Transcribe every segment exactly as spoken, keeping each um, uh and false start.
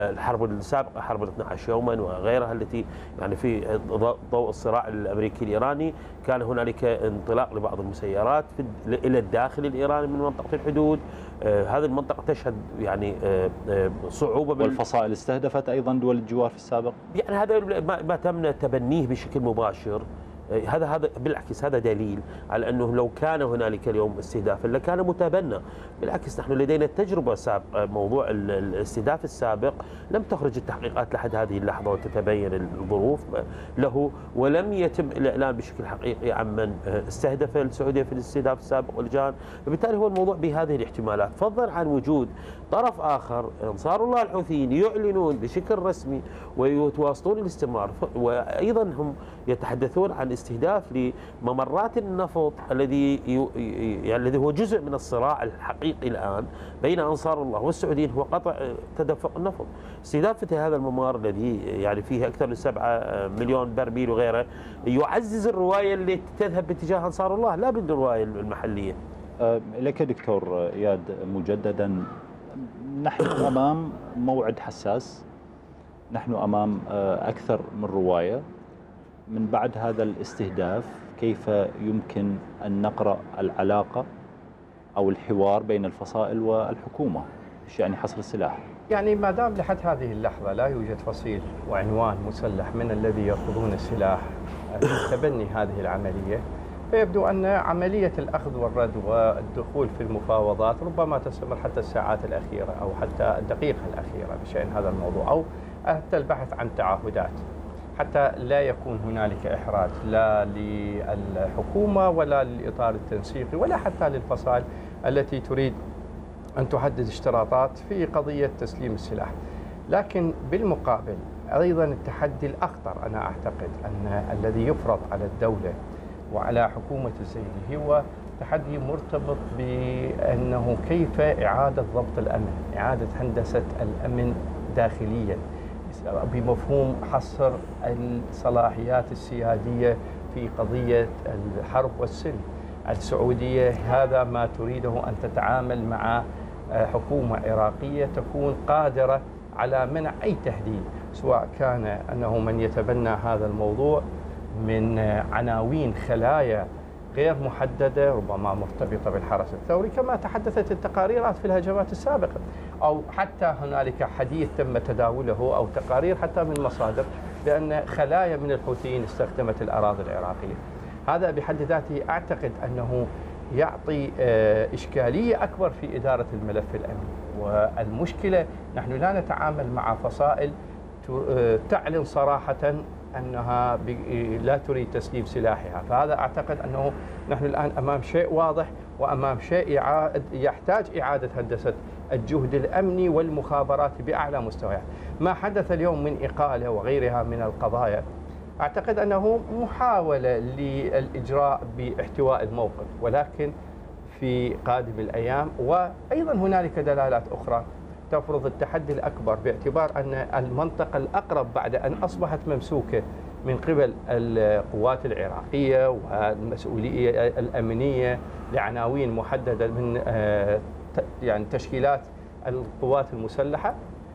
الحرب السابقه حرب الاثني عشر يوما وغيرها التي يعني في ضوء الصراع الامريكي الايراني كان هنالك انطلاق لبعض المسيرات في الى الداخل الايراني من منطقه الحدود. آه هذه المنطقه تشهد يعني آه آه صعوبه بال... والفصائل استهدفت ايضا دول الجوار في السابق. يعني هذا ما, ما تم تبنيه بشكل مباشر. هذا هذا بالعكس هذا دليل على انه لو كان هنالك اليوم استهدافا لكان متبنى. بالعكس نحن لدينا تجربه سابقه، موضوع الاستهداف السابق لم تخرج التحقيقات لحد هذه اللحظه وتتبين الظروف له، ولم يتم الاعلان بشكل حقيقي عمن استهدف السعوديه في الاستهداف السابق والجان، فبالتالي هو الموضوع بهذه الاحتمالات، فضلا عن وجود طرف اخر انصار الله الحوثيين يعلنون بشكل رسمي ويتواصلون الاستمرار، وايضا هم يتحدثون عن استهداف لممرات النفط الذي يعني الذي هو جزء من الصراع الحقيقي الان بين انصار الله والسعوديين، هو قطع تدفق النفط. استهداف مثل هذا الممر الذي يعني فيه اكثر من سبعة مليون برميل وغيره يعزز الروايه اللي تذهب باتجاه انصار الله لا بالروايه المحليه. لك دكتور اياد مجددا، نحن امام موعد حساس، نحن امام اكثر من روايه. من بعد هذا الاستهداف كيف يمكن أن نقرأ العلاقة أو الحوار بين الفصائل والحكومة بشأن حصر السلاح؟ يعني ما دام لحد هذه اللحظة لا يوجد فصيل وعنوان مسلح من الذي يرفضون السلاح تبني هذه العملية، فيبدو أن عملية الأخذ والرد والدخول في المفاوضات ربما تستمر حتى الساعات الأخيرة أو حتى الدقيقة الأخيرة بشأن هذا الموضوع، أو حتى البحث عن تعهدات، حتى لا يكون هنالك إحراج لا للحكومة ولا للإطار التنسيقي ولا حتى للفصائل التي تريد أن تحدد اشتراطات في قضية تسليم السلاح. لكن بالمقابل أيضا التحدي الأخطر أنا أعتقد أن الذي يفرض على الدولة وعلى حكومة الزيدي هو تحدي مرتبط بأنه كيف إعادة ضبط الأمن، إعادة هندسة الأمن داخليا بمفهوم حصر الصلاحيات السيادية في قضية الحرب والسلم. السعودية هذا ما تريده أن تتعامل مع حكومة عراقية تكون قادرة على منع أي تهديد، سواء كان أنه من يتبنى هذا الموضوع من عناوين خلايا غير محددة ربما مرتبطة بالحرس الثوري كما تحدثت التقاريرات في الهجمات السابقة، أو حتى هنالك حديث تم تداوله أو تقارير حتى من مصادر بأن خلايا من الحوثيين استخدمت الأراضي العراقية. هذا بحد ذاته أعتقد أنه يعطي إشكالية أكبر في إدارة الملف الأمني، والمشكلة نحن لا نتعامل مع فصائل تعلن صراحة أنها لا تريد تسليم سلاحها، فهذا أعتقد أنه نحن الآن أمام شيء واضح وأمام شيء يحتاج إعادة هندسة الجهد الأمني والمخابرات بأعلى مستويات. ما حدث اليوم من إقالة وغيرها من القضايا أعتقد أنه محاولة للإجراء باحتواء الموقف، ولكن في قادم الأيام وأيضا هنالك دلالات أخرى تفرض التحدي الأكبر، باعتبار أن المنطقة الأقرب بعد أن أصبحت ممسوكة من قبل القوات العراقية والمسؤولية الأمنية لعناوين محددة من يعني تشكيلات القوات المسلحة،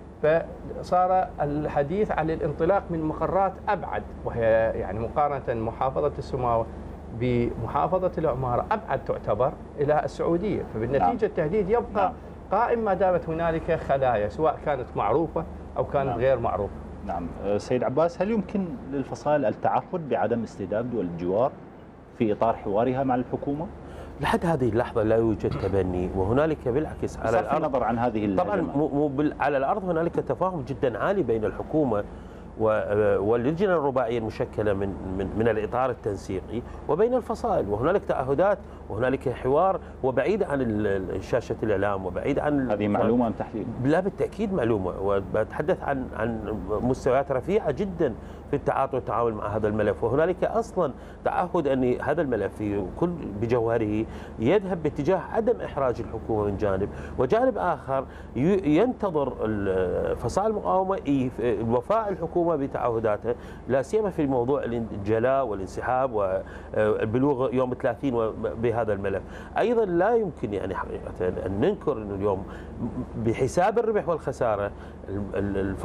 فصار الحديث عن الانطلاق من مقرات أبعد، وهي يعني مقارنة محافظة السماوة بمحافظة العمارة أبعد تعتبر إلى السعودية، فبالنتيجة التهديد يبقى قائم ما دامت هنالك خلايا سواء كانت معروفة أو كانت نعم. غير معروفة. نعم سيد عباس، هل يمكن للفصائل التعهد بعدم استهداف دول الجوار في إطار حوارها مع الحكومة؟ لحد هذه اللحظة لا يوجد تبني، وهنالك بالعكس على الأرض النظر عن هذه الهجمة. طبعا مو على الأرض هنالك تفاهم جدا عالي بين الحكومة واللجنة الرباعية المشكلة من من من الإطار التنسيقي وبين الفصائل، وهنالك تعهدات وهنالك حوار وبعيد عن شاشة الإعلام وبعيد عن هذه معلومة أم تحليل؟ لا بالتأكيد معلومة، وبتحدث عن عن مستويات رفيعة جدا في التعاطي والتعامل مع هذا الملف، وهنالك أصلا تعهد أن هذا الملف في كل بجوهره يذهب باتجاه عدم إحراج الحكومة من جانب، وجانب آخر ينتظر فصائل المقاومة وفاء الحكومة الحكومه بتعهداتها، لا سيما في موضوع الجلاء والانسحاب والبلوغ يوم ثلاثين بهذا الملف. ايضا لا يمكن يعني حقيقه ان ننكر انه اليوم بحساب الربح والخساره